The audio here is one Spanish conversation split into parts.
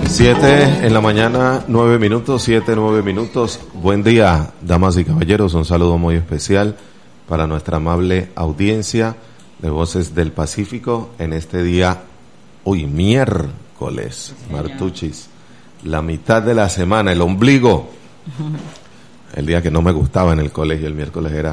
7 en la mañana, 9 minutos, 7, 9 minutos. Buen día, damas y caballeros. Un saludo muy especial para nuestra amable audiencia de Voces del Pacífico en este día, hoy miércoles, Martuchis, la mitad de la semana, el ombligo. El día que no me gustaba en el colegio, el miércoles era,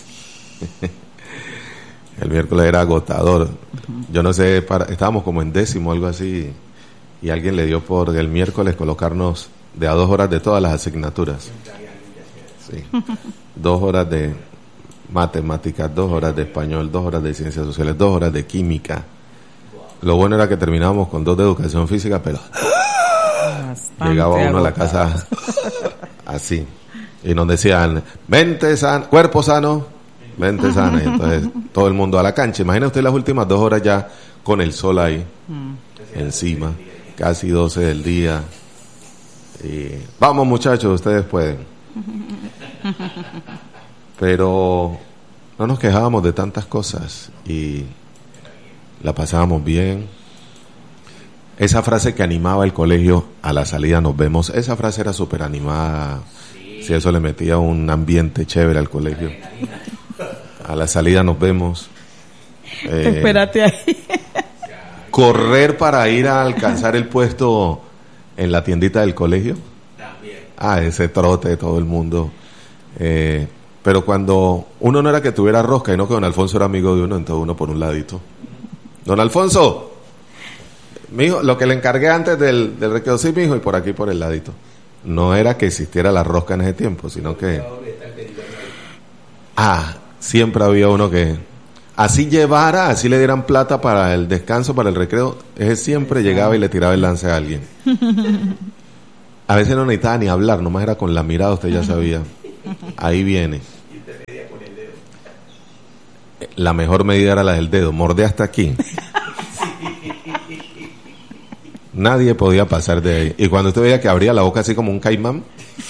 el miércoles era agotador. Yo no sé, estábamos como en décimo, algo así. Y alguien le dio por el miércoles colocarnos de a 2 horas de todas las asignaturas. Sí. 2 horas de matemáticas, 2 horas de español, 2 horas de ciencias sociales, 2 horas de química. Lo bueno era que terminábamos con 2 de educación física, pero llegaba uno a la casa así. Y nos decían, mente sana, cuerpo sano, mente sana. Y entonces todo el mundo a la cancha. Imagina usted las últimas 2 horas ya con el sol ahí encima. Casi 12 del día. Y vamos muchachos, ustedes pueden. Pero no nos quejábamos de tantas cosas y la pasábamos bien. Esa frase que animaba el colegio, a la salida nos vemos, esa frase era súper animada. Si eso le metía un ambiente chévere al colegio. A la salida nos vemos. Espérate ahí. Correr para ir a alcanzar el puesto en la tiendita del colegio. También. Ese trote de todo el mundo. Pero cuando uno no era que tuviera rosca, y no que don Alfonso era amigo de uno, entonces uno por un ladito. Don Alfonso, mijo, lo que le encargué antes del recreo, sí, mijo, y por aquí por el ladito. No era que existiera la rosca en ese tiempo, sino que siempre había uno que así llevara, así le dieran plata para el descanso, para el recreo, ese siempre llegaba y le tiraba el lance a alguien. A veces no necesitaba ni hablar, nomás era con la mirada, usted ya sabía. Ahí viene. La mejor medida era la del dedo, mordé hasta aquí. Nadie podía pasar de ahí. Y cuando usted veía que abría la boca así como un caimán,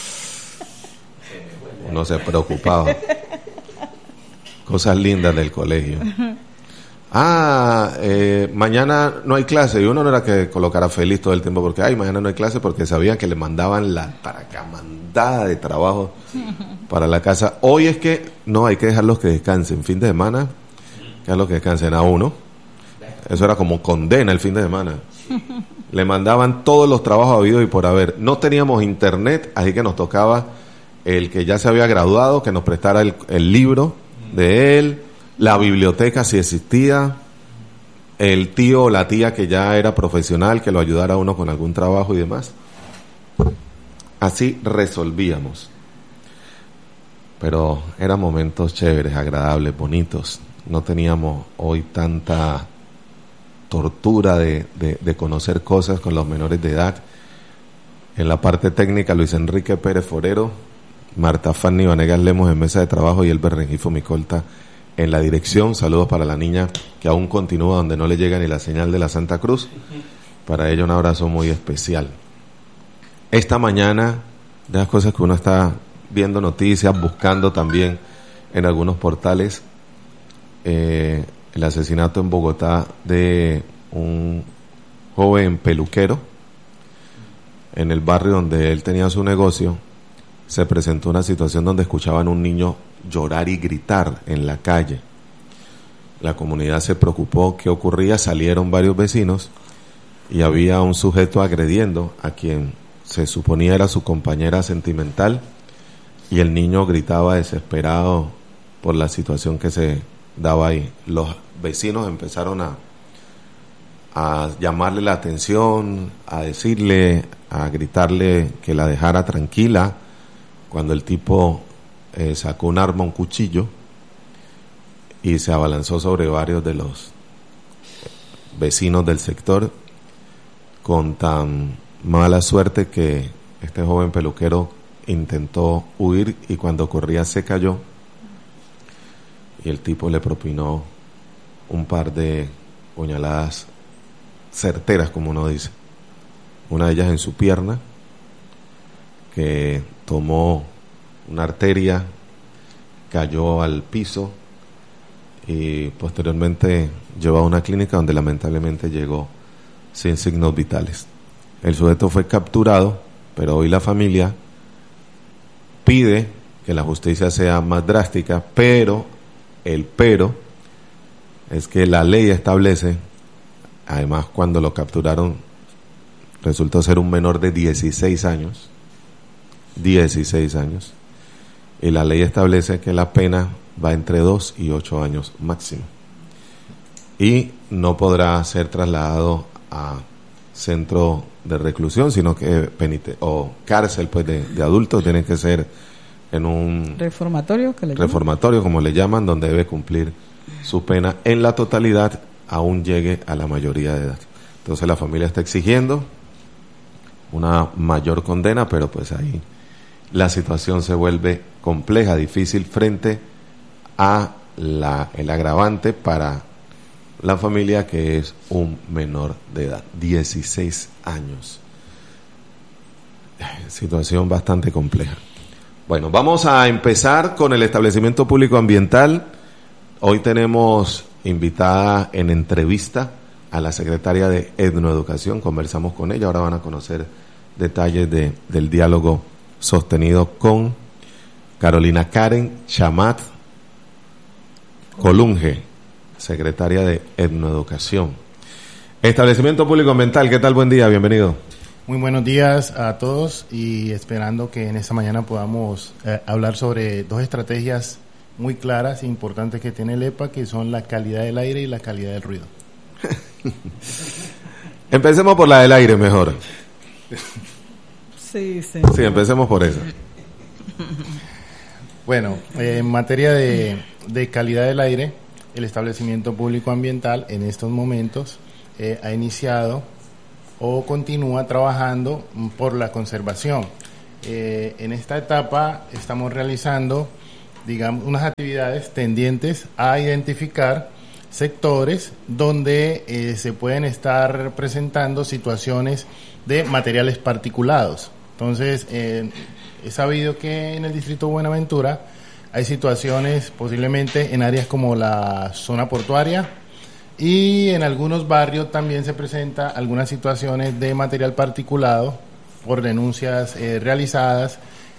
uno se preocupaba. Cosas lindas del colegio. Mañana no hay clase. Y uno no era que colocara feliz todo el tiempo porque, mañana no hay clase, porque sabían que le mandaban la taracamandada de trabajo para la casa. Hoy es que no, hay que dejarlos que descansen. Fin de semana, dejarlos que descansen a uno. Eso era como condena el fin de semana. Le mandaban todos los trabajos habidos y por haber. No teníamos internet, así que nos tocaba el que ya se había graduado, que nos prestara el libro de él, la biblioteca si existía, el tío o la tía que ya era profesional, que lo ayudara a uno con algún trabajo y demás. Así resolvíamos. Pero eran momentos chéveres, agradables, bonitos. No teníamos hoy tanta tortura de conocer cosas con los menores de edad. En la parte técnica, Luis Enrique Pérez Forero, Marta Fanny Vanegas Lemos en mesa de trabajo y Elber Rengifo Micolta en la dirección. Saludos para la niña que aún continúa donde no le llega ni la señal de la Santa Cruz. Para ella un abrazo muy especial. Esta mañana, de las cosas que uno está viendo noticias, buscando también en algunos portales, el asesinato en Bogotá de un joven peluquero en el barrio donde él tenía su negocio. Se presentó una situación donde escuchaban a un niño llorar y gritar en la calle. La comunidad se preocupó qué ocurría, salieron varios vecinos y había un sujeto agrediendo a quien se suponía era su compañera sentimental, y el niño gritaba desesperado por la situación que se daba ahí. Los vecinos empezaron a llamarle la atención, a decirle, a gritarle que la dejara tranquila, cuando el tipo sacó un arma, un cuchillo, y se abalanzó sobre varios de los vecinos del sector, con tan mala suerte que este joven peluquero intentó huir y cuando corría se cayó y el tipo le propinó un par de puñaladas certeras, como uno dice, una de ellas en su pierna, que tomó una arteria, cayó al piso y posteriormente llevó a una clínica donde lamentablemente llegó sin signos vitales. El sujeto fue capturado, pero hoy la familia pide que la justicia sea más drástica, pero es que la ley establece, además cuando lo capturaron resultó ser un menor de 16 años, y la ley establece que la pena va entre 2 y 8 años máximo, y no podrá ser trasladado a centro de reclusión, sino que o cárcel pues de adultos, tiene que ser en un reformatorio, como le llaman, donde debe cumplir su pena en la totalidad, aún llegue a la mayoría de edad. Entonces la familia está exigiendo una mayor condena, pero pues ahí la situación se vuelve compleja, difícil frente a el agravante para la familia, que es un menor de edad, 16 años. Situación bastante compleja. Bueno, vamos a empezar con el establecimiento público ambiental. Hoy tenemos invitada en entrevista a la secretaria de Etnoeducación. Conversamos con ella, ahora van a conocer detalles del diálogo sostenido con Carolina Karen Chamat Colunge, secretaria de Etnoeducación. Establecimiento público ambiental, ¿qué tal? Buen día, bienvenido. Muy buenos días a todos, y esperando que en esta mañana podamos hablar sobre dos estrategias muy claras e importantes que tiene el EPA, que son la calidad del aire y la calidad del ruido. Empecemos por la del aire mejor. Sí, empecemos por eso. Bueno, en materia de calidad del aire, el establecimiento público ambiental en estos momentos ha iniciado o continúa trabajando por la conservación. En esta etapa estamos realizando, digamos, unas actividades tendientes a identificar sectores donde se pueden estar presentando situaciones de materiales particulados. Entonces, he sabido que en el distrito de Buenaventura hay situaciones posiblemente en áreas como la zona portuaria, y en algunos barrios también se presenta algunas situaciones de material particulado por denuncias realizadas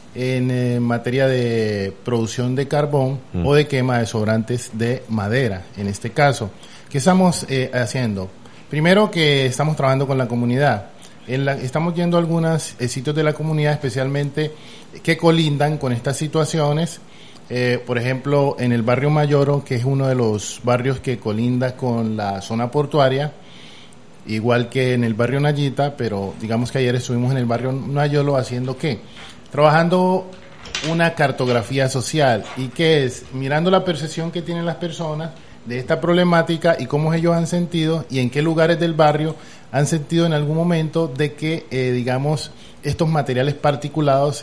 en materia de producción de carbón o de quema de sobrantes de madera. En este caso, ¿qué estamos haciendo? Primero, que estamos trabajando con la comunidad. Estamos yendo a algunos sitios de la comunidad, especialmente que colindan con estas situaciones. Por ejemplo, en el barrio Mayoro, que es uno de los barrios que colinda con la zona portuaria, igual que en el barrio Nayita, pero digamos que ayer estuvimos en el barrio Mayolo haciendo ¿qué? Trabajando una cartografía social. ¿Y qué es? Mirando la percepción que tienen las personas de esta problemática y cómo ellos han sentido y en qué lugares del barrio han sentido en algún momento de que, digamos, estos materiales particulados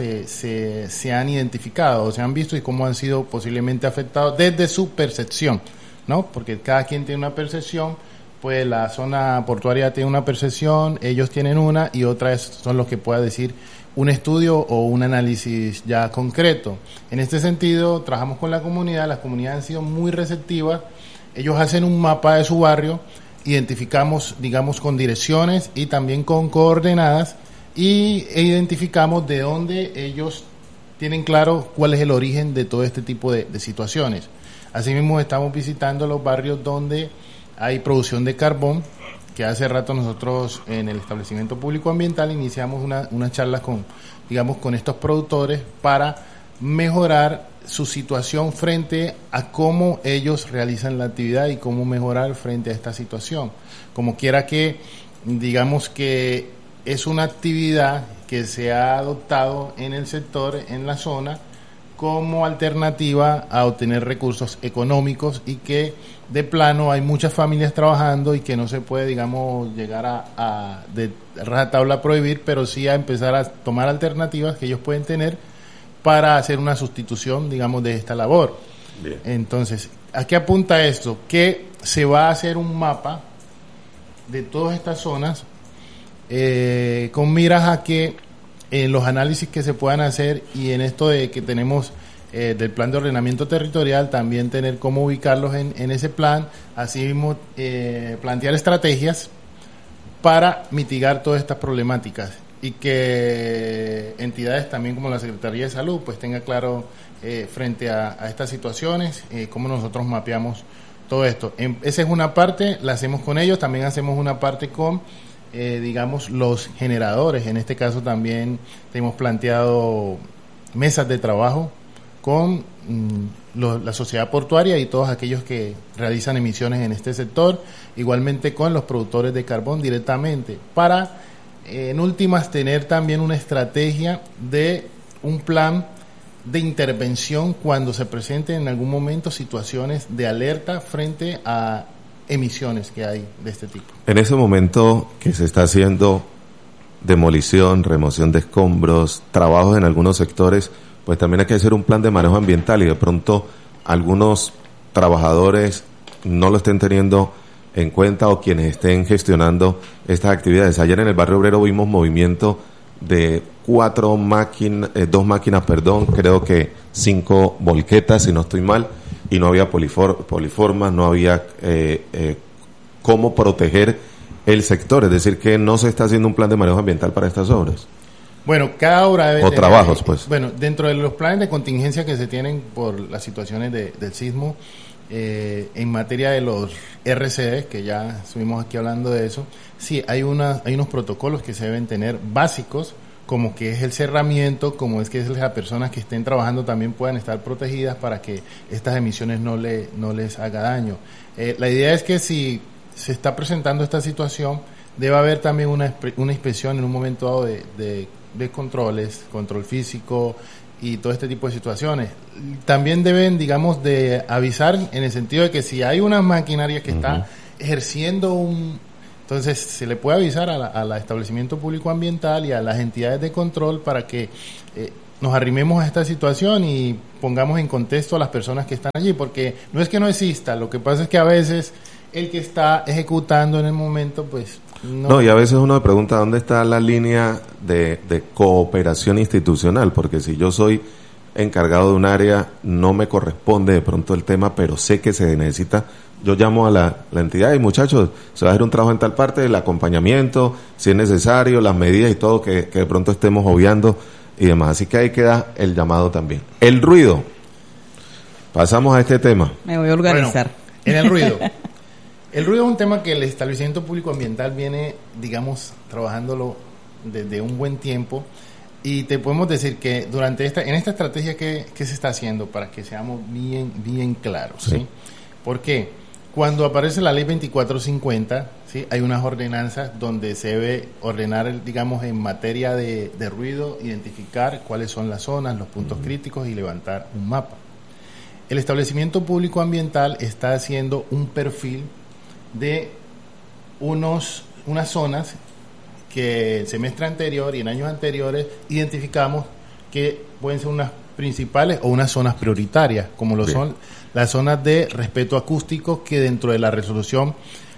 se han identificado o se han visto, y cómo han sido posiblemente afectados desde su percepción, ¿no? Porque cada quien tiene una percepción, pues la zona portuaria tiene una percepción, ellos tienen una, y otras son los que pueda decir un estudio o un análisis ya concreto. En este sentido, trabajamos con la comunidad, las comunidades han sido muy receptivas, ellos hacen un mapa de su barrio, identificamos, digamos, con direcciones y también con coordenadas, e identificamos de dónde ellos tienen claro cuál es el origen de todo este tipo de situaciones. Asimismo, estamos visitando los barrios donde hay producción de carbón, que hace rato nosotros en el establecimiento público ambiental iniciamos unas charlas con estos productores para mejorar su situación frente a cómo ellos realizan la actividad y cómo mejorar frente a esta situación. Como quiera que, digamos que es una actividad que se ha adoptado en el sector, en la zona, como alternativa a obtener recursos económicos, y que de plano hay muchas familias trabajando y que no se puede, digamos, llegar a de rajatabla prohibir, pero sí a empezar a tomar alternativas que ellos pueden tener para hacer una sustitución, digamos, de esta labor. Bien. Entonces, ¿a qué apunta esto? Que se va a hacer un mapa de todas estas zonas con miras a que en los análisis que se puedan hacer, y en esto de que tenemos del plan de ordenamiento territorial, también tener cómo ubicarlos en ese plan, así mismo plantear estrategias para mitigar todas estas problemáticas y que entidades también como la Secretaría de Salud pues tenga claro frente a estas situaciones cómo nosotros mapeamos todo esto. Esa es una parte, la hacemos con ellos, también hacemos una parte con digamos los generadores. En este caso también hemos planteado mesas de trabajo con la sociedad portuaria y todos aquellos que realizan emisiones en este sector, igualmente con los productores de carbón directamente, para en últimas tener también una estrategia de un plan de intervención cuando se presenten en algún momento situaciones de alerta frente a emisiones que hay de este tipo. En ese momento que se está haciendo demolición, remoción de escombros, trabajos en algunos sectores, pues también hay que hacer un plan de manejo ambiental y de pronto algunos trabajadores no lo estén teniendo en cuenta o quienes estén gestionando estas actividades. Ayer en el Barrio Obrero vimos movimiento de 2 máquinas, creo que 5 volquetas, si no estoy mal, y no había poliformas, no había cómo proteger el sector, es decir, que no se está haciendo un plan de manejo ambiental para estas obras. Bueno, cada obra debe tener, trabajos, pues. Bueno, dentro de los planes de contingencia que se tienen por las situaciones del sismo, en materia de los RCD, que ya estuvimos aquí hablando de eso, sí, hay unos protocolos que se deben tener básicos, como que es el cerramiento, como es que las personas que estén trabajando también puedan estar protegidas para que estas emisiones no les haga daño. La idea es que si se está presentando esta situación, debe haber también una inspección en un momento dado de controles, control físico y todo este tipo de situaciones. También deben, digamos, de avisar en el sentido de que si hay una maquinaria que está ejerciendo entonces se le puede avisar al establecimiento público ambiental y a las entidades de control para que nos arrimemos a esta situación y pongamos en contexto a las personas que están allí, porque no es que no exista, lo que pasa es que a veces el que está ejecutando en el momento, pues no, y a veces uno me pregunta dónde está la línea de cooperación institucional, porque si yo soy encargado de un área, no me corresponde de pronto el tema, pero sé que se necesita, yo llamo a la entidad y muchachos, se va a hacer un trabajo en tal parte, el acompañamiento, si es necesario, las medidas y todo que de pronto estemos obviando y demás, así que ahí queda el llamado también. El ruido, pasamos a este tema. Me voy a organizar. Bueno, en el ruido. El ruido es un tema que el establecimiento público ambiental viene, digamos, trabajándolo desde un buen tiempo, y te podemos decir que en esta estrategia que se está haciendo, para que seamos bien claros, ¿sí? Porque cuando aparece la ley 2450, ¿sí? Hay unas ordenanzas donde se debe ordenar, digamos, en materia de ruido, identificar cuáles son las zonas, los puntos críticos y levantar un mapa. El establecimiento público ambiental está haciendo un perfil de unas zonas que el semestre anterior y en años anteriores identificamos que pueden ser unas principales o unas zonas prioritarias, como lo son las zonas de respeto acústico, que dentro de la resolución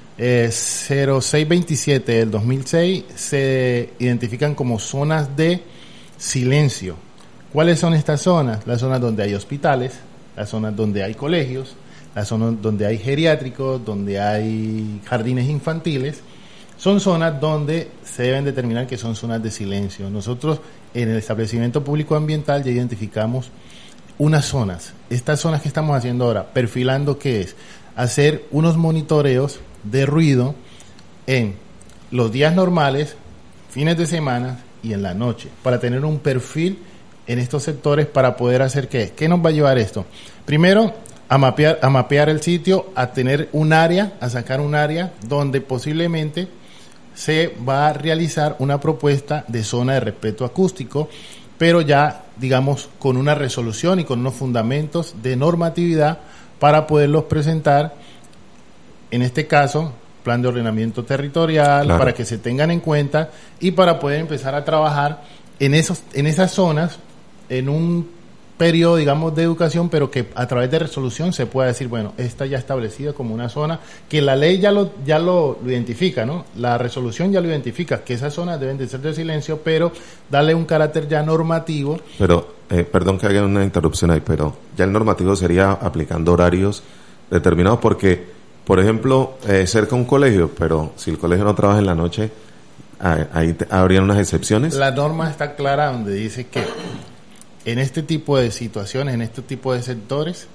0627 del 2006 se identifican como zonas de silencio. ¿Cuáles son estas zonas? Las zonas donde hay hospitales, las zonas donde hay colegios, las zonas donde hay geriátricos, donde hay jardines infantiles. Son zonas donde se deben determinar que son zonas de silencio. Nosotros en el establecimiento público ambiental ya identificamos unas zonas. Estas zonas que estamos haciendo ahora, perfilando, ¿qué es? Hacer unos monitoreos de ruido en los días normales, fines de semana y en la noche, para tener un perfil en estos sectores para poder hacer ¿qué? ¿Qué nos va a llevar esto? Primero, a mapear el sitio, a tener un área, a sacar un área donde posiblemente se va a realizar una propuesta de zona de respeto acústico, pero ya, digamos, con una resolución y con unos fundamentos de normatividad para poderlos presentar, en este caso, plan de ordenamiento territorial, claro, para que se tengan en cuenta y para poder empezar a trabajar en esas zonas en un periodo, digamos, de educación, pero que a través de resolución se pueda decir, bueno, esta ya establecida como una zona que la ley ya lo identifica, ¿no? La resolución ya lo identifica, que esas zonas deben de ser de silencio, pero darle un carácter ya normativo. Pero, perdón que haga una interrupción ahí, pero ya el normativo sería aplicando horarios determinados, porque por ejemplo, cerca de un colegio, pero si el colegio no trabaja en la noche, ahí habrían unas excepciones. La norma está clara donde dice que en este tipo de situaciones, en este tipo de sectores,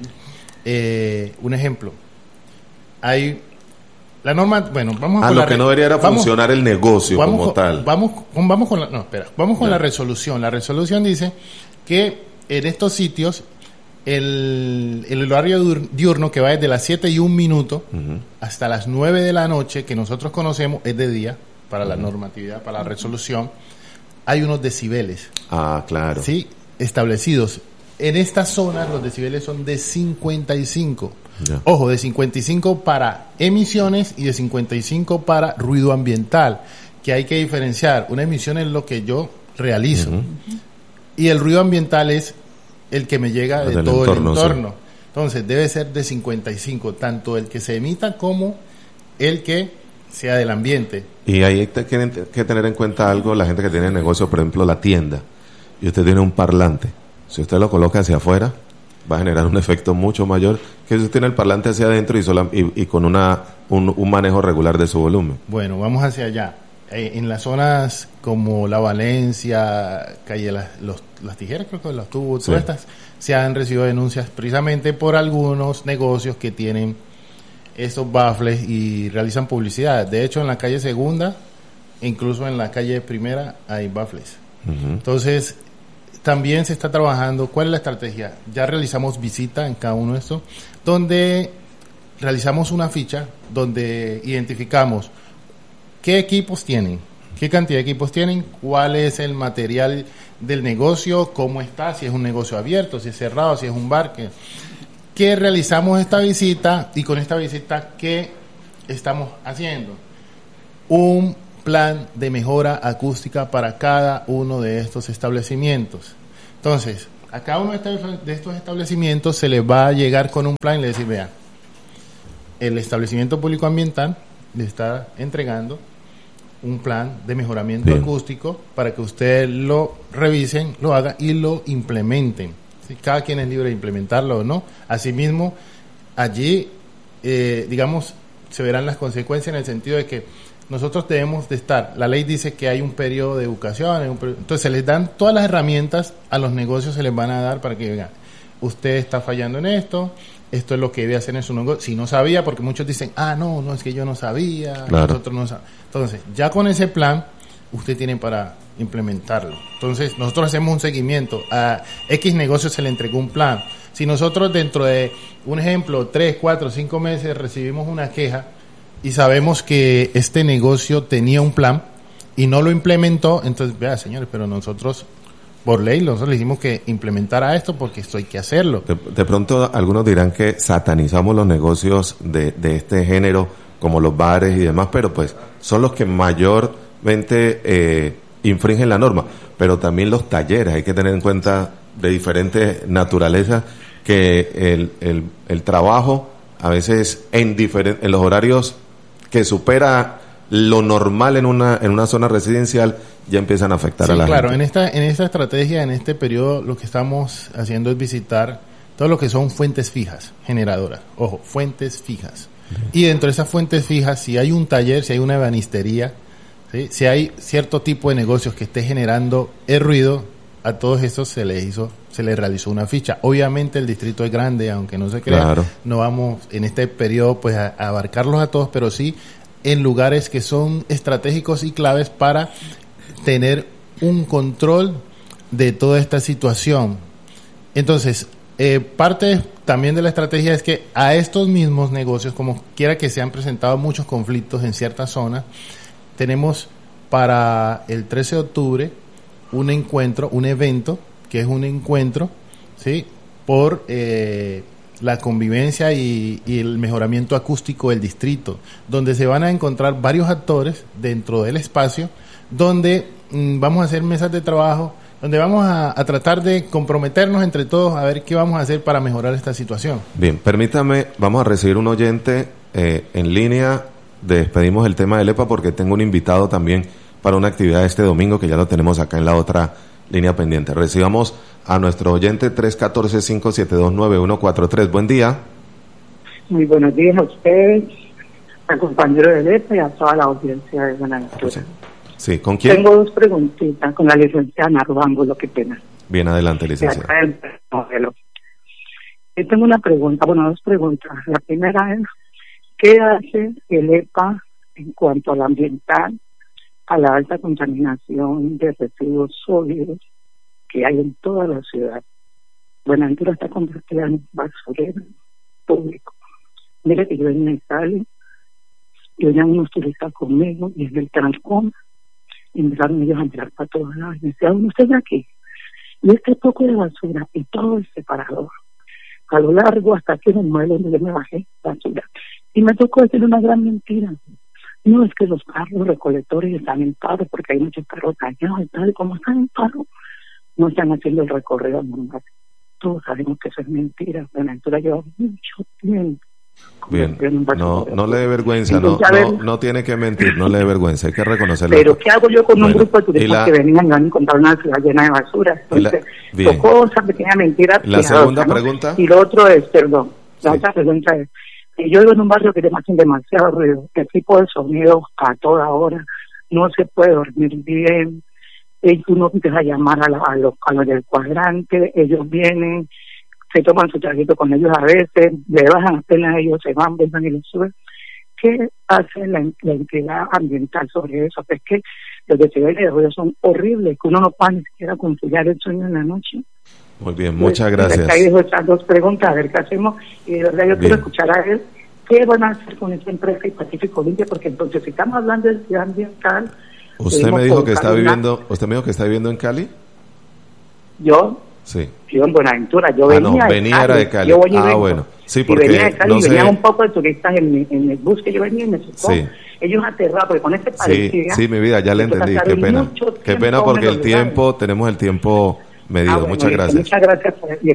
un ejemplo, hay la norma, bueno, vamos a lo que no debería era funcionar el negocio como tal. Vamos con la resolución. La resolución dice que en estos sitios el horario diurno, que va desde las 7:01 hasta las 9 de la noche, que nosotros conocemos, es de día para la normatividad, para la resolución, hay unos decibeles. Ah, claro. Sí, establecidos. En estas zonas los decibeles son de 55. Ya. Ojo, de 55 para emisiones y de 55 para ruido ambiental, que hay que diferenciar. Una emisión es lo que yo realizo y el ruido ambiental es el que me llega de todo el entorno. Sí. Entonces debe ser de 55, tanto el que se emita como el que sea del ambiente. Y ahí tienen que tener en cuenta algo la gente que tiene negocio, por ejemplo la tienda, y usted tiene un parlante. Si usted lo coloca hacia afuera, va a generar un efecto mucho mayor que si usted tiene el parlante hacia adentro y con un manejo regular de su volumen. Bueno, vamos hacia allá. En las zonas como La Valencia, calle Las Tijeras, creo que los tubos, todas estas, se han recibido denuncias precisamente por algunos negocios que tienen estos baffles y realizan publicidad. De hecho, en la calle Segunda, incluso en la calle Primera, hay baffles. Entonces, también se está trabajando. ¿Cuál es la estrategia? Ya realizamos visita en cada uno de estos, donde realizamos una ficha donde identificamos qué equipos tienen, qué cantidad de equipos tienen, cuál es el material del negocio, cómo está, si es un negocio abierto, si es cerrado, si es un bar. ¿Qué realizamos esta visita? Y con esta visita, ¿qué estamos haciendo? Un plan de mejora acústica para cada uno de estos establecimientos. Entonces, a cada uno de estos establecimientos se les va a llegar con un plan y le decir, vea, el establecimiento público ambiental le está entregando un plan de mejoramiento acústico para que ustedes lo revisen, lo hagan y lo implementen. ¿Sí? Cada quien es libre de implementarlo o no. Asimismo, allí, digamos, se verán las consecuencias en el sentido de que nosotros debemos de estar, la ley dice que hay un periodo de educación, entonces se les dan todas las herramientas, a los negocios se les van a dar para que digan, usted está fallando en esto es lo que debe hacer en su negocio, si no sabía, porque muchos dicen, no, es que yo no sabía, claro. Nosotros no sabíamos. Entonces, ya con ese plan, usted tiene para implementarlo. Entonces, nosotros hacemos un seguimiento, a X negocio se le entregó un plan. Si nosotros dentro de, un ejemplo, 3, 4, 5 meses recibimos una queja, y sabemos que este negocio tenía un plan y no lo implementó, entonces, vea, señores, pero nosotros, por ley, nosotros le dijimos que implementara esto porque esto hay que hacerlo. De pronto, algunos dirán que satanizamos los negocios de este género, como los bares y demás, pero pues son los que mayormente infringen la norma. Pero también los talleres, hay que tener en cuenta de diferentes naturalezas que el trabajo, a veces en los horarios que supera lo normal en una zona residencial, ya empiezan a afectar a la gente. Claro, en esta estrategia, en este periodo, lo que estamos haciendo es visitar todo lo que son fuentes fijas, generadoras. Ojo, fuentes fijas. Y dentro de esas fuentes fijas, si hay un taller, si hay una ebanistería, ¿sí? Si hay cierto tipo de negocios que esté generando el ruido, a todos estos se les realizó una ficha. Obviamente el distrito es grande, aunque no se crea, claro. No vamos en este periodo pues a abarcarlos a todos, pero sí en lugares que son estratégicos y claves para tener un control de toda esta situación. Entonces, parte también de la estrategia es que a estos mismos negocios, como quiera que se han presentado muchos conflictos en ciertas zonas, tenemos para el 13 de octubre un evento, que es un encuentro, ¿sí? Por la convivencia y el mejoramiento acústico del distrito, donde se van a encontrar varios actores dentro del espacio, donde vamos a hacer mesas de trabajo, donde vamos a tratar de comprometernos entre todos a ver qué vamos a hacer para mejorar esta situación. Bien, permítame, vamos a recibir un oyente en línea, despedimos el tema del EPA porque tengo un invitado también para una actividad este domingo que ya lo tenemos acá en la otra línea pendiente. Recibamos a nuestro oyente 314-572-9143. Buen día. Muy buenos días a ustedes, al compañero de Lepa y a toda la audiencia de Buenaventura. Sí, ¿con quién? Tengo dos preguntitas con la licenciada Narro Ángulo, qué pena. Bien, adelante, licenciada. Yo tengo una pregunta, dos preguntas. La primera es, ¿qué hace el EPA en cuanto al ambiental, a la alta contaminación de residuos sólidos que hay en toda la ciudad? Buenaventura está convertida en un basurero público. Mire que yo venía de Cali, y venían unos turistas conmigo, y en el trancón, y empezaron ellos a mirar para todos lados, y me decían, usted de aquí, y este poco de basura, y todo el separador, a lo largo hasta que en el mueble donde yo me bajé, basura. Y me tocó decir una gran mentira. No, es que los carros recolectores están en paro, porque hay muchos carros dañados y tal, y como están en paro, no están haciendo el recorrido normal. Todos sabemos que eso es mentira. Buenaventura lleva mucho tiempo. Bien, no le dé vergüenza, entonces, no tiene que mentir, no le dé vergüenza, hay que reconocerlo. Pero ¿qué hago yo con un grupo de turistas que venían y han encontrado una ciudad llena de basura? Entonces, tocó esa pequeña mentira. La segunda pregunta. Y lo otro es, la otra pregunta es, yo vivo en un barrio que tiene demasiado ruido, el tipo de sonido a toda hora, no se puede dormir bien, y uno empieza a llamar a los del cuadrante, ellos vienen, se toman su traguito con ellos a veces, le bajan apenas ellos, se van, vengan y les suben. ¿Qué hace la entidad ambiental sobre eso? Es que los decibeles de ruido son horribles, que uno no puede ni siquiera conciliar el sueño en la noche. Muy bien, muchas gracias. Ahí dejo estas dos preguntas, a ver qué hacemos, y de verdad yo quiero escuchar a él, ¿qué van a hacer con esa empresa y Pacífico Limpia? Porque entonces si estamos hablando de ciudad ambiental... ¿Usted me dijo que está viviendo en Cali? ¿Yo? Sí. Yo en Buenaventura, yo venía era de Cali. Bueno. Sí, porque venía de Cali, no sé... venían un poco de turistas en el bus que yo venía y me chocó. Sí. Ellos aterrados, porque con este parecía... Sí, mi vida, ya le entendí, qué pena. Qué pena porque tenemos el tiempo medido. Bueno, muchas gracias. Muchas gracias.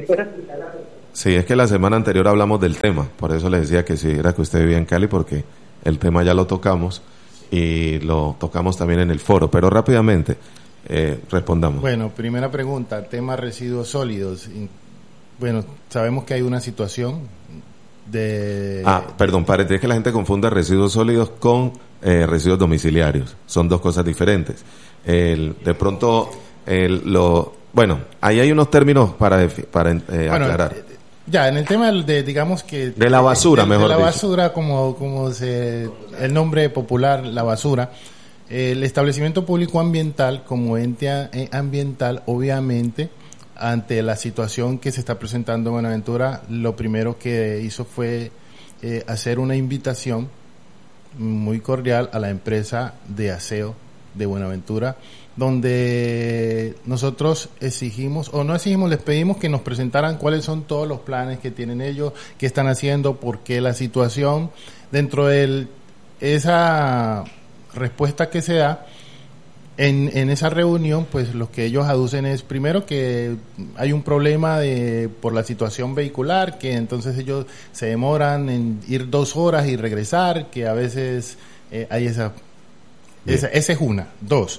Sí, es que la semana anterior hablamos del tema, por eso le decía que sí, era que usted vivía en Cali, porque el tema ya lo tocamos y lo tocamos también en el foro, pero rápidamente respondamos. Bueno, primera pregunta, tema residuos sólidos. Bueno, sabemos que hay una situación de... Perdón, parece que la gente confunda residuos sólidos con residuos domiciliarios, son dos cosas diferentes. De pronto, bueno, ahí hay unos términos para aclarar. Ya, en el tema digamos que... De la basura, mejor dicho. De la basura, como el nombre popular, la basura. El establecimiento público ambiental, como ente ambiental, obviamente, ante la situación que se está presentando en Buenaventura, lo primero que hizo fue hacer una invitación muy cordial a la empresa de aseo de Buenaventura, donde nosotros les pedimos que nos presentaran cuáles son todos los planes que tienen ellos, qué están haciendo, por qué la situación. Dentro de esa respuesta que se da en esa reunión, pues lo que ellos aducen es primero que hay un problema por la situación vehicular, que entonces ellos se demoran en ir 2 horas y regresar, que a veces hay esa es una. 2,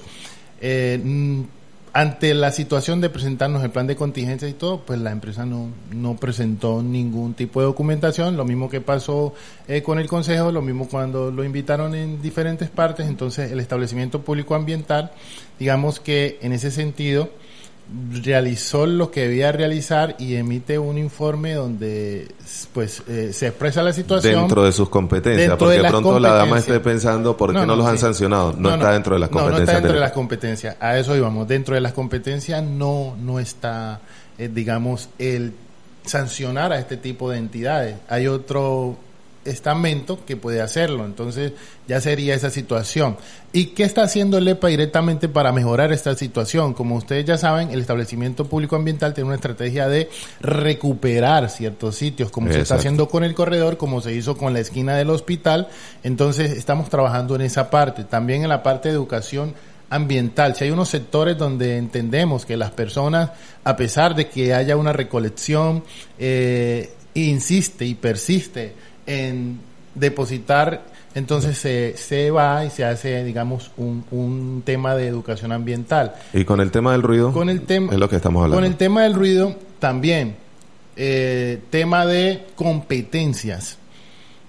ante la situación de presentarnos el plan de contingencia y todo, pues la empresa no presentó ningún tipo de documentación, lo mismo que pasó con el consejo, lo mismo cuando lo invitaron en diferentes partes. Entonces el establecimiento público ambiental, digamos que en ese sentido realizó lo que debía realizar y emite un informe donde pues se expresa la situación dentro de sus competencias, porque de pronto la dama esté pensando ¿por qué no los han sancionado? No está dentro de las competencias. No está dentro de las competencias, a eso íbamos. Dentro de las competencias no está digamos el sancionar a este tipo de entidades. Hay otro estamento que puede hacerlo, entonces ya sería esa situación. ¿Y qué está haciendo el EPA directamente para mejorar esta situación? Como ustedes ya saben, el establecimiento público ambiental tiene una estrategia de recuperar ciertos sitios, como se está haciendo con el corredor, como se hizo con la esquina del hospital. Entonces estamos trabajando en esa parte, también en la parte de educación ambiental. Si hay unos sectores donde entendemos que las personas, a pesar de que haya una recolección, insiste y persiste en depositar, entonces se va y se hace, digamos, un tema de educación ambiental. Y con el tema del ruido, es lo que estamos hablando. Con el tema del ruido también, tema de competencias.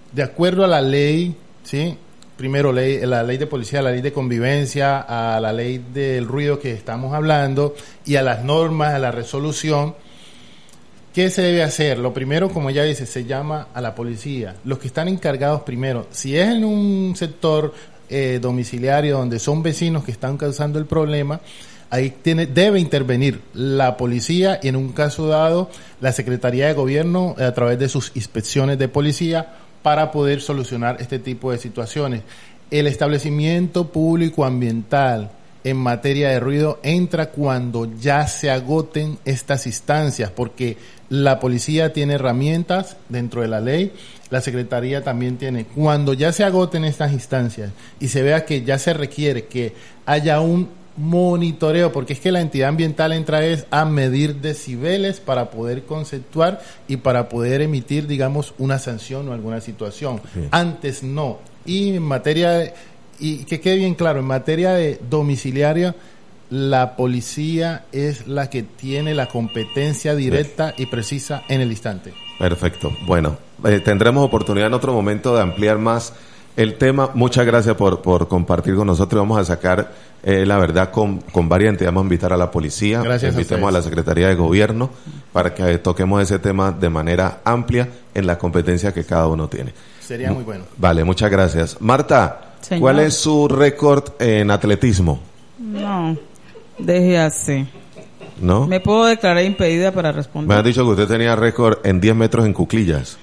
de acuerdo a la ley, ¿sí? Primero la ley de policía, la ley de convivencia, a la ley del ruido que estamos hablando y a las normas, a la resolución. ¿Qué se debe hacer? Lo primero, como ella dice, se llama a la policía. Los que están encargados primero, si es en un sector domiciliario donde son vecinos que están causando el problema, ahí debe intervenir la policía y en un caso dado la Secretaría de Gobierno a través de sus inspecciones de policía para poder solucionar este tipo de situaciones. El establecimiento público ambiental en materia de ruido entra cuando ya se agoten estas instancias, porque la policía tiene herramientas dentro de la ley, la Secretaría también tiene. Cuando ya se agoten estas instancias y se vea que ya se requiere que haya un monitoreo, porque es que la entidad ambiental entra a medir decibeles para poder conceptuar y para poder emitir, digamos, una sanción o alguna situación. Sí. Antes no. Y en materia y que quede bien claro, en materia de domiciliaria, la policía es la que tiene la competencia directa y precisa en el instante. Perfecto. Bueno, tendremos oportunidad en otro momento de ampliar más el tema. Muchas gracias por compartir con nosotros. Vamos a sacar la verdad con varias entidades. Vamos a invitar a la policía, invitemos a la Secretaría de Gobierno para que toquemos ese tema de manera amplia en la competencia que cada uno tiene. Sería muy bueno. Vale, muchas gracias. Marta, señor, ¿cuál es su récord en atletismo? No, deje así. ¿No? ¿Me puedo declarar impedida para responder? Me han dicho que usted tenía récord en 10 metros en cuclillas.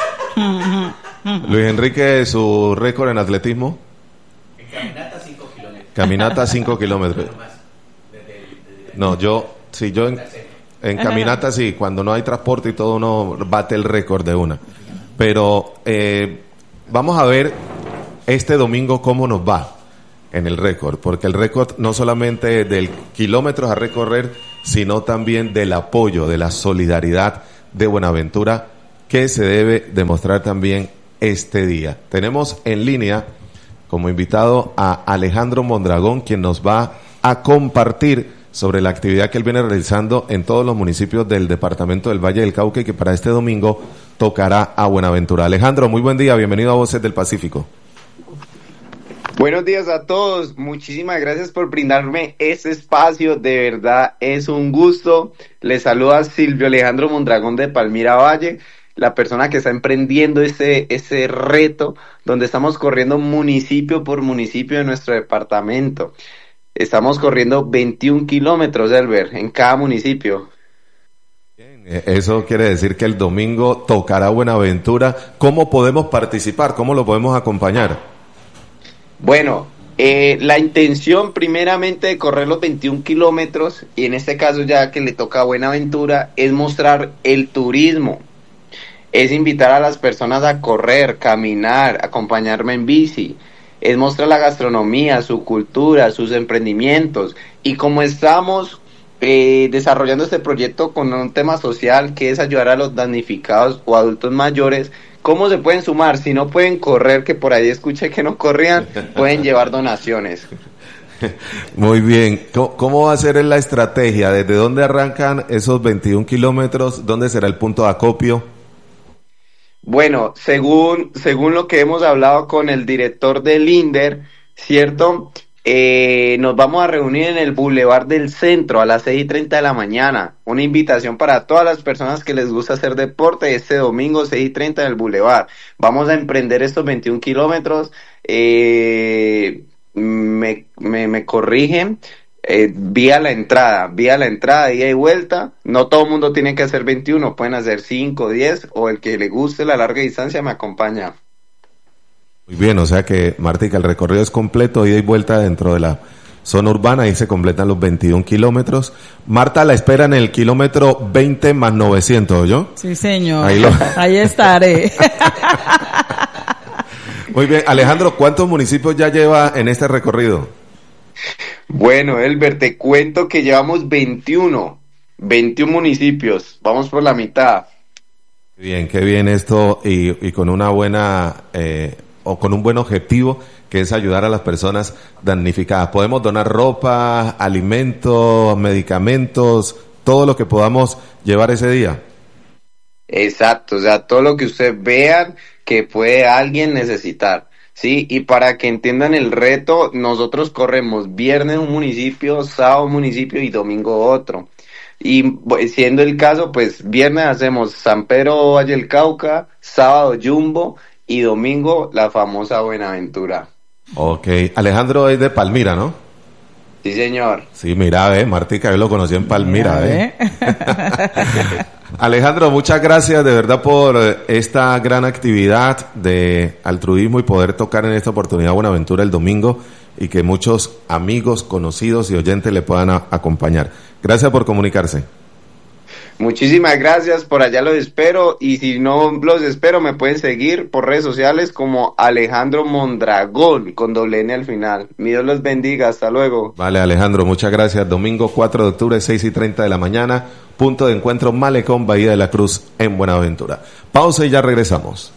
Luis Enrique, ¿su récord en atletismo? En caminata 5 kilómetros. Caminata 5 kilómetros. No, yo en caminata sí, cuando no hay transporte y todo uno bate el récord de una. Pero vamos a ver este domingo cómo nos va en el récord, porque el récord no solamente del kilómetros a recorrer, sino también del apoyo, de la solidaridad de Buenaventura, que se debe demostrar también este día. Tenemos en línea como invitado a Alejandro Mondragón, quien nos va a compartir sobre la actividad que él viene realizando en todos los municipios del departamento del Valle del Cauca y que para este domingo tocará a Buenaventura. Alejandro, muy buen día, bienvenido a Voces del Pacífico. Buenos días a todos, muchísimas gracias por brindarme este espacio, de verdad es un gusto. Les saluda Silvio Alejandro Mondragón de Palmira Valle, la persona que está emprendiendo ese reto, donde estamos corriendo municipio por municipio de nuestro departamento. Estamos corriendo 21 kilómetros, Elber, en cada municipio. Bien, eso quiere decir que el domingo tocará Buenaventura. ¿Cómo podemos participar? ¿Cómo lo podemos acompañar? Bueno, la intención primeramente de correr los 21 kilómetros, y en este caso ya que le toca a Buenaventura, es mostrar el turismo. Es invitar a las personas a correr, caminar, acompañarme en bici. Es mostrar la gastronomía, su cultura, sus emprendimientos. Y como estamos desarrollando este proyecto con un tema social que es ayudar a los damnificados o adultos mayores, ¿cómo se pueden sumar? Si no pueden correr, que por ahí escuché que no corrían, pueden llevar donaciones. Muy bien. ¿Cómo va a ser la estrategia? ¿Desde dónde arrancan esos 21 kilómetros? ¿Dónde será el punto de acopio? Bueno, según lo que hemos hablado con el director del INDER, ¿cierto? Nos vamos a reunir en el Boulevard del Centro a las 6:30 de la mañana. Una invitación para todas las personas que les gusta hacer deporte este domingo 6:30 en el Boulevard. Vamos a emprender estos 21 kilómetros. Me corrigen. Vía la entrada, ida y vuelta. No todo el mundo tiene que hacer 21, pueden hacer 5, 10 o el que le guste la larga distancia me acompaña. Muy bien, o sea que, Martica, el recorrido es completo, ida y vuelta dentro de la zona urbana, ahí se completan los 21 kilómetros. Marta la espera en el kilómetro 20 más 900, ¿yo? Sí, señor. Ahí estaré. Muy bien, Alejandro, ¿cuántos municipios ya lleva en este recorrido? Bueno, Elber, te cuento que llevamos 21 municipios, vamos por la mitad. Bien, qué bien esto y con una buena o con un buen objetivo que es ayudar a las personas damnificadas. Podemos donar ropa, alimentos, medicamentos, todo lo que podamos llevar ese día. Exacto, o sea, todo lo que ustedes vean que puede alguien necesitar. Sí, y para que entiendan el reto, nosotros corremos viernes un municipio, sábado un municipio y domingo otro. Y siendo el caso, pues viernes hacemos San Pedro Valle del Cauca, sábado Jumbo y domingo la famosa Buenaventura. Ok, Alejandro es de Palmira, ¿no? Sí, señor. Sí, mira, Martica, yo lo conocí en Palmira, Alejandro, muchas gracias de verdad por esta gran actividad de altruismo y poder tocar en esta oportunidad Buenaventura el domingo y que muchos amigos, conocidos y oyentes le puedan acompañar. Gracias por comunicarse. Muchísimas gracias, por allá los espero, y si no los espero me pueden seguir por redes sociales como Alejandro Mondragón con doble N al final. Mi Dios los bendiga, hasta luego. Vale, Alejandro, muchas gracias. Domingo 4 de octubre, 6:30 de la mañana, punto de encuentro Malecón, Bahía de la Cruz en Buenaventura. Pausa y ya regresamos.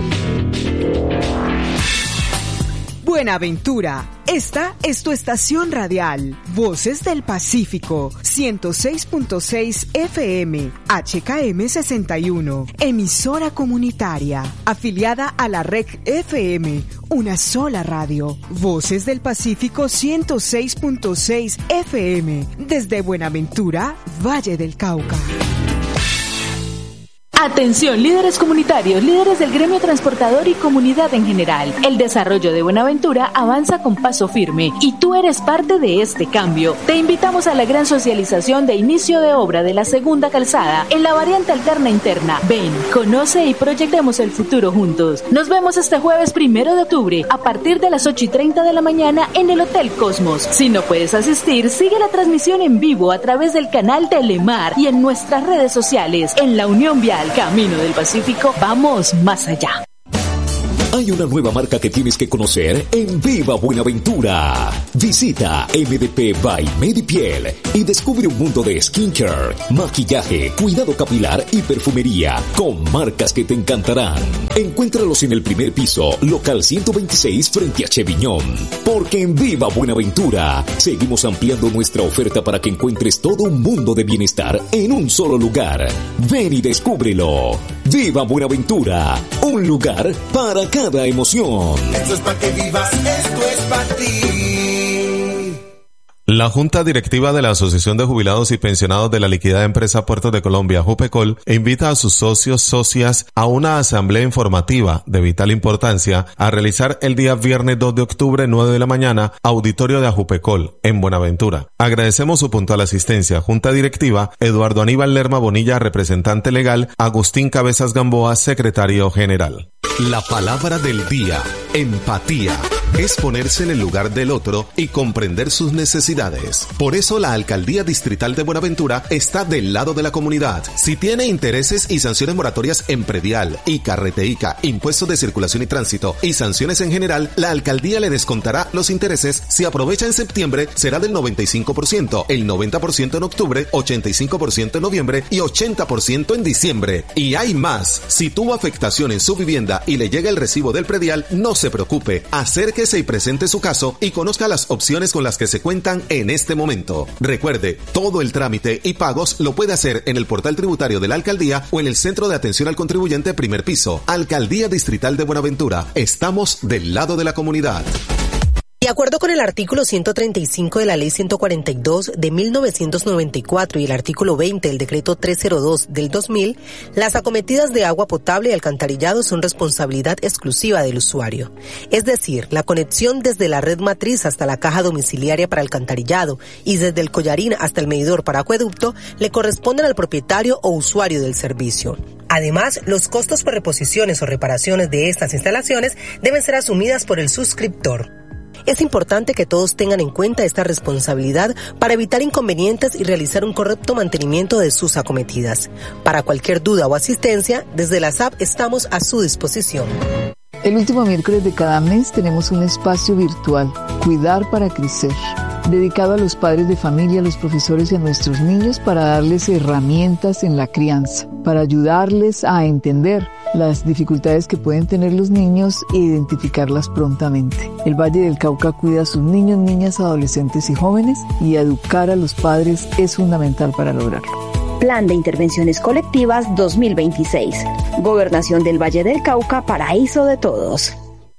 Buenaventura, esta es tu estación radial, Voces del Pacífico, 106.6 FM, HKM 61, emisora comunitaria, afiliada a la Red FM, una sola radio, Voces del Pacífico 106.6 FM, desde Buenaventura, Valle del Cauca. Atención, líderes comunitarios, líderes del gremio transportador y comunidad en general. El desarrollo de Buenaventura avanza con paso firme y tú eres parte de este cambio. Te invitamos a la gran socialización de inicio de obra de la segunda calzada en la variante alterna interna. Ven, conoce y proyectemos el futuro juntos. Nos vemos este jueves 1 de octubre a partir de las 8:30 de la mañana en el Hotel Cosmos. Si no puedes asistir, sigue la transmisión en vivo a través del canal Telemar y en nuestras redes sociales. En la Unión Vial Camino del Pacífico, vamos más allá. Hay una nueva marca que tienes que conocer en Viva Buenaventura. Visita MDP by Medipiel y descubre un mundo de skincare, maquillaje, cuidado capilar y perfumería con marcas que te encantarán. Encuéntralos en el primer piso, local 126 frente a Cheviñón. Porque en Viva Buenaventura seguimos ampliando nuestra oferta para que encuentres todo un mundo de bienestar en un solo lugar. Ven y descúbrelo. Viva Buenaventura, un lugar para cada emoción. Esto es para que vivas, esto es para ti. La Junta Directiva de la Asociación de Jubilados y Pensionados de la Liquidada Empresa Puertos de Colombia, JUPECOL, invita a sus socios, socias a una asamblea informativa de vital importancia a realizar el día viernes 2 de octubre, 9 de la mañana, auditorio de JUPECOL, en Buenaventura. Agradecemos su puntual asistencia. Junta Directiva, Eduardo Aníbal Lerma Bonilla, representante legal, Agustín Cabezas Gamboa, secretario general. La palabra del día, empatía, es ponerse en el lugar del otro y comprender sus necesidades. Por eso la Alcaldía Distrital de Buenaventura está del lado de la comunidad. Si tiene intereses y sanciones moratorias en predial, ICA, Reteica, impuestos de circulación y tránsito y sanciones en general, la Alcaldía le descontará los intereses. Si aprovecha en septiembre, será del 95%, el 90% en octubre, 85% en noviembre y 80% en diciembre. Y hay más. Si tuvo afectación en su vivienda y le llega el recibo del predial, no se preocupe, acérquese y presente su caso y conozca las opciones con las que se cuentan en este momento. Recuerde, todo el trámite y pagos lo puede hacer en el portal tributario de la Alcaldía o en el Centro de Atención al Contribuyente primer piso. Alcaldía Distrital de Buenaventura, estamos del lado de la comunidad. De acuerdo con el artículo 135 de la Ley 142 de 1994 y el artículo 20 del Decreto 302 del 2000, las acometidas de agua potable y alcantarillado son responsabilidad exclusiva del usuario. Es decir, la conexión desde la red matriz hasta la caja domiciliaria para alcantarillado y desde el collarín hasta el medidor para acueducto le corresponden al propietario o usuario del servicio. Además, los costos por reposiciones o reparaciones de estas instalaciones deben ser asumidas por el suscriptor. Es importante que todos tengan en cuenta esta responsabilidad para evitar inconvenientes y realizar un correcto mantenimiento de sus acometidas. Para cualquier duda o asistencia, desde la SAP estamos a su disposición. El último miércoles de cada mes tenemos un espacio virtual, Cuidar para Crecer, dedicado a los padres de familia, a los profesores y a nuestros niños para darles herramientas en la crianza, para ayudarles a entender las dificultades que pueden tener los niños e identificarlas prontamente. El Valle del Cauca cuida a sus niños, niñas, adolescentes y jóvenes y educar a los padres es fundamental para lograrlo. Plan de Intervenciones Colectivas 2026. Gobernación del Valle del Cauca, paraíso de todos.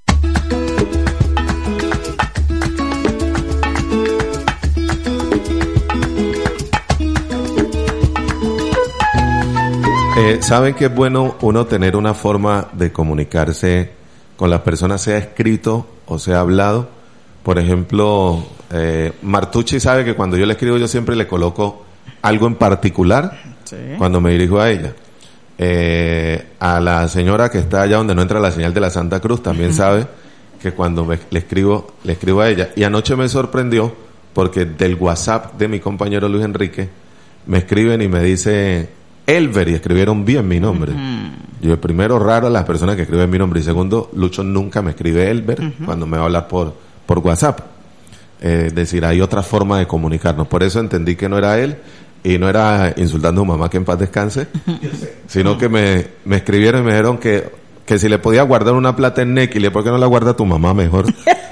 Saben que es bueno uno tener una forma de comunicarse con las personas, sea escrito o sea hablado. Por ejemplo, Martucci sabe que cuando yo le escribo yo siempre le coloco algo en particular cuando me dirijo a ella. A la señora que está allá donde no entra la señal de la Santa Cruz también sabe que cuando le escribo a ella. Y anoche me sorprendió porque del WhatsApp de mi compañero Luis Enrique me escriben y me dice Elber, y escribieron bien mi nombre. Yo, primero, raro las personas que escriben mi nombre, y segundo, Lucho nunca me escribe Elber cuando me va a hablar por WhatsApp. Es decir, hay otra forma de comunicarnos. Por eso entendí que no era él y no era insultando a mamá que en paz descanse, sino que me escribieron y me dijeron que si le podía guardar una plata en Nequi, ¿por qué no la guarda tu mamá mejor?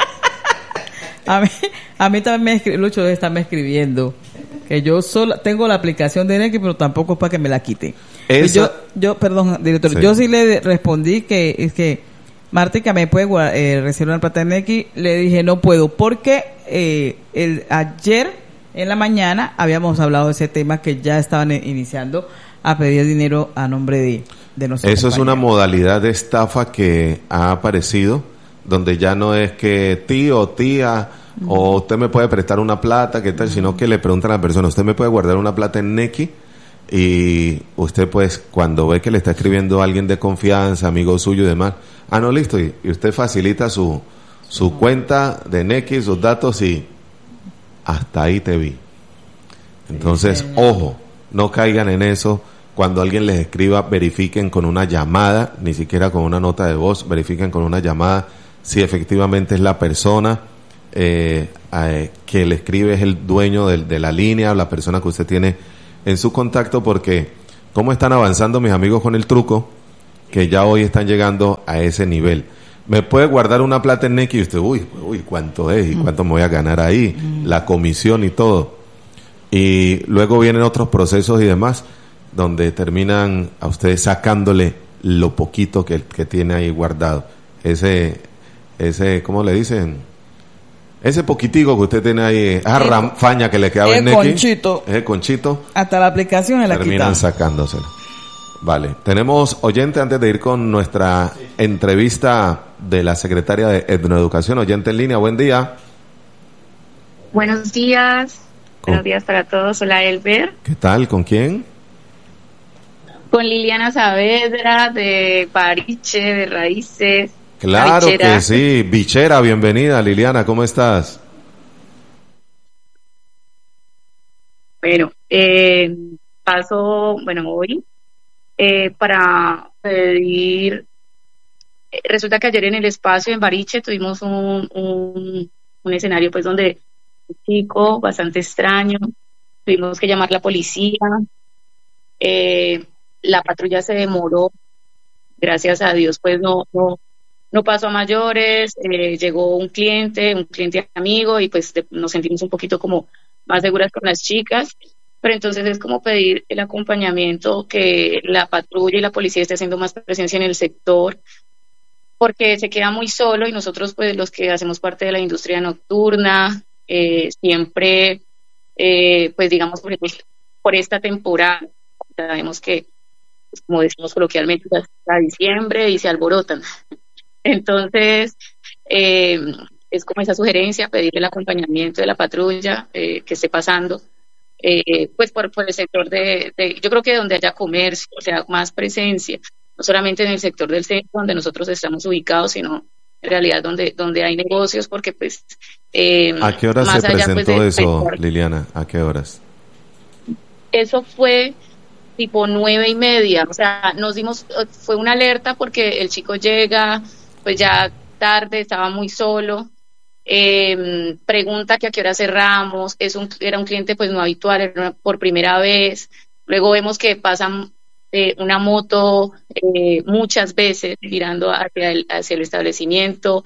A mí también Lucho debe estarme escribiendo que yo solo tengo la aplicación de Nequi, pero tampoco es para que me la quite. Yo, perdón, director, yo sí le respondí que es que Martica me puede recibir una plata en Nequi. Le dije no puedo porque ayer en la mañana habíamos hablado de ese tema, que ya estaban iniciando a pedir dinero a nombre de nosotros. Eso es una modalidad de estafa que ha aparecido, donde ya no es que tío o tía o usted me puede prestar una plata, ¿qué tal? Sino que le preguntan a la persona, ¿usted me puede guardar una plata en Nequi? Y usted, pues, cuando ve que le está escribiendo a alguien de confianza, amigo suyo y demás, no, listo, y usted facilita su cuenta de Nequi, sus datos, y hasta ahí te vi. Entonces, ojo, no caigan en eso. Cuando alguien les escriba, verifiquen con una llamada, ni siquiera con una nota de voz, verifiquen con una llamada si efectivamente es la persona que le escribe, es el dueño de la línea o la persona que usted tiene en su contacto, porque cómo están avanzando mis amigos con el truco, que ya hoy están llegando a ese nivel. Me puede guardar una plata en Nequi y usted, uy, ¿cuánto es? ¿Y cuánto me voy a ganar ahí? La comisión y todo. Y luego vienen otros procesos y demás, donde terminan a ustedes sacándole lo poquito que tiene ahí guardado. Ese, ¿cómo le dicen? Ese poquitico que usted tiene ahí, esa ranfaña que le quedaba en Nequi. Ese conchito. Hasta la aplicación en la terminan sacándoselo. Vale. Tenemos oyente antes de ir con nuestra entrevista de la secretaria de Etnoeducación. Oyente en línea, buen día. Buenos días. Buenos días para todos. Hola, Elber. ¿Qué tal? ¿Con quién? Con Liliana Saavedra de Bariche, de Raíces. Claro que sí. Bichera, bienvenida, Liliana, ¿cómo estás? Bueno, paso, hoy para pedir, resulta que ayer en el espacio en Bariche tuvimos un escenario pues donde un chico bastante extraño, tuvimos que llamar a la policía, la patrulla se demoró, gracias a Dios pues no pasó a mayores, llegó un cliente amigo y pues nos sentimos un poquito como más seguras con las chicas, pero entonces es como pedir el acompañamiento, que la patrulla y la policía esté haciendo más presencia en el sector, porque se queda muy solo y nosotros pues los que hacemos parte de la industria nocturna, siempre pues digamos por esta temporada, sabemos que pues, como decimos coloquialmente, hasta diciembre y se alborotan. Entonces, es como esa sugerencia, pedirle el acompañamiento de la patrulla que esté pasando, pues por el sector yo creo que donde haya comercio, o sea, más presencia, no solamente en el sector del centro donde nosotros estamos ubicados, sino en realidad donde hay negocios, porque pues... ¿A qué horas se presentó eso, Liliana? ¿A qué horas? Eso fue tipo 9:30, o sea, fue una alerta porque el chico llega... pues ya tarde, estaba muy solo, pregunta que a qué hora cerramos, era un cliente pues no habitual, era por primera vez, luego vemos que pasan una moto muchas veces mirando hacia el establecimiento,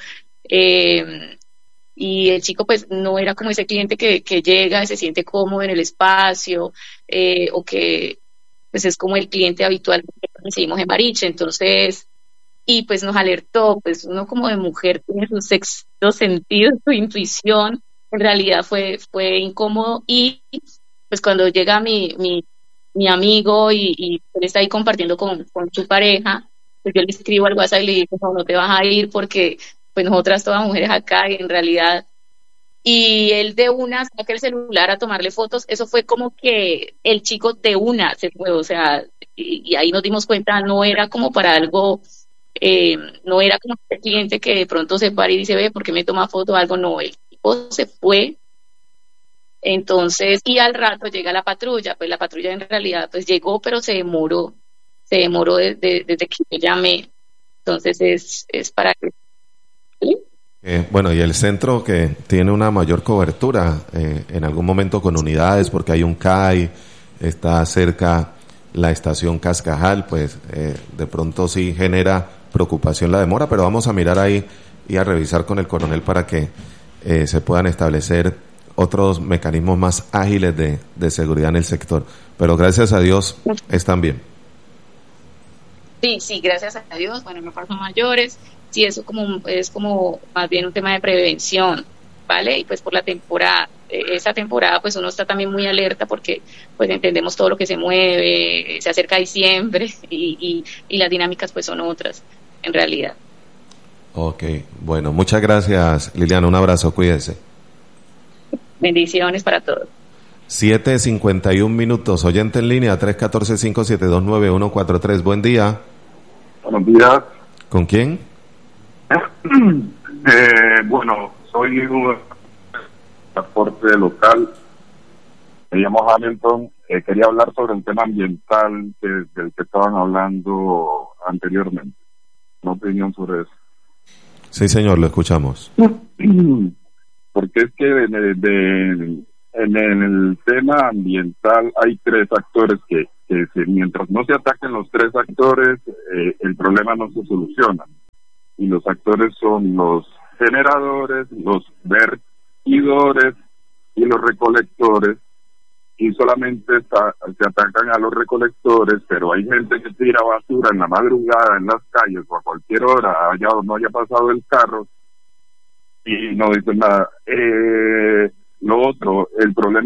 y el chico pues no era como ese cliente que llega y se siente cómodo en el espacio, o que pues es como el cliente habitual, recibimos en Bariche, entonces, y pues nos alertó, pues uno como de mujer tiene su sexto sentido, su intuición, en realidad fue incómodo, y pues cuando llega mi amigo y él está ahí compartiendo con su pareja, pues yo le escribo al WhatsApp y le digo, no te vas a ir porque pues nosotras todas mujeres acá, y en realidad, y él de una saca el celular a tomarle fotos. Eso fue como que el chico de una se fue, o sea, y ahí nos dimos cuenta, no era como para algo, no era como el cliente que de pronto se para y dice, ve, ¿por qué me toma foto o algo? No, el tipo se fue. Entonces, y al rato llega la patrulla, pues la patrulla en realidad pues llegó, pero se demoró desde que yo llamé. Entonces es para que... ¿sí? Bueno, y el centro que tiene una mayor cobertura, en algún momento con unidades, porque hay un CAI, está cerca la estación Cascajal, pues de pronto sí genera preocupación la demora, pero vamos a mirar ahí y a revisar con el coronel para que se puedan establecer otros mecanismos más ágiles de seguridad en el sector. Pero gracias a Dios están bien. Sí, gracias a Dios, bueno, no pasó mayores. Sí, eso es como más bien un tema de prevención, ¿vale? Y pues por la temporada, esa temporada pues uno está también muy alerta porque pues entendemos todo lo que se mueve, se acerca diciembre y las dinámicas pues son otras, en realidad. Ok, bueno, muchas gracias, Liliana, un abrazo, cuídense. Bendiciones para todos. 7:51, oyente en línea, 314-572-9143, buen día. Buenos días. ¿Con quién? Bueno, soy un transporte local, me llamo Hamilton, quería hablar sobre el tema ambiental del que estaban hablando anteriormente, una opinión sobre eso. Sí, señor, lo escuchamos. Porque es que en el tema ambiental hay tres actores que mientras no se ataquen los tres actores, el problema no se soluciona. Y los actores son los generadores, los vertidores y los recolectores, y solamente se atacan a los recolectores, pero hay gente que tira basura en la madrugada en las calles o a cualquier hora, allá no haya pasado el carro, y no dicen nada. Lo otro, el problema